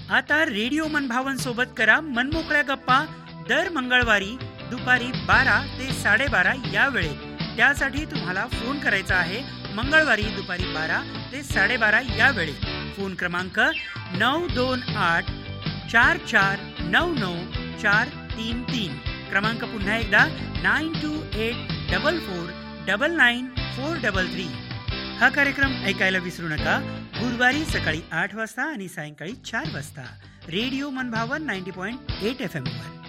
आता रेडिओ मनभावन सोबत करा मनमोकळ्या गप्पा दर मंगळवारी दुपारी 12 ते 12:30 या वेळेत. त्यासाठी तुम्हाला फोन करायचा आहे मंगळवारी दुपारी 12 ते 12:30 या वेळेत. फोन क्रमांक 92844994433. क्रमांक पुन्हा एकदा 9284499433. हा कार्यक्रम ऐकायला विसरू नका. गुरुवारी सकाळी 8 वाजता आणि सायंकाळी 4 वाजता रेडिओ मनभावन 90.8 FM वर.